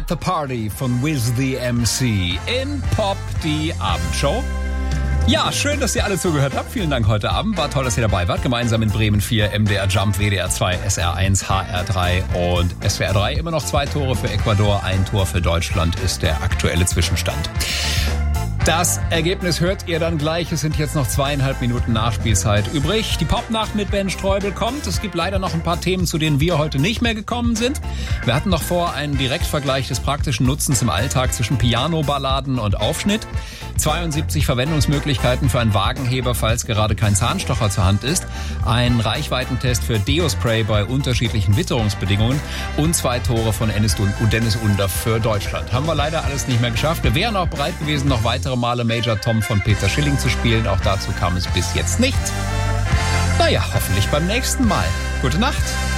At the Party von Wiz the MC in Pop, die Abendshow. Ja, schön, dass ihr alle zugehört habt. Vielen Dank heute Abend. War toll, dass ihr dabei wart. Gemeinsam in Bremen 4, MDR Jump, WDR 2, SR1, HR3 und SWR 3. Immer noch 2 Tore für Ecuador, 1 Tor für Deutschland ist der aktuelle Zwischenstand. Das Ergebnis hört ihr dann gleich. Es sind jetzt noch 2,5 Minuten Nachspielzeit übrig. Die Popnacht mit Ben Streubel kommt. Es gibt leider noch ein paar Themen, zu denen wir heute nicht mehr gekommen sind. Wir hatten noch vor einen Direktvergleich des praktischen Nutzens im Alltag zwischen Piano, Balladen und Aufschnitt. 72 Verwendungsmöglichkeiten für einen Wagenheber, falls gerade kein Zahnstocher zur Hand ist. Ein Reichweitentest für Deo-Spray bei unterschiedlichen Witterungsbedingungen. Und 2 Tore von Dennis Under für Deutschland. Haben wir leider alles nicht mehr geschafft. Wir wären auch bereit gewesen, noch weitere Male Major Tom von Peter Schilling zu spielen. Auch dazu kam es bis jetzt nicht. Naja, hoffentlich beim nächsten Mal. Gute Nacht.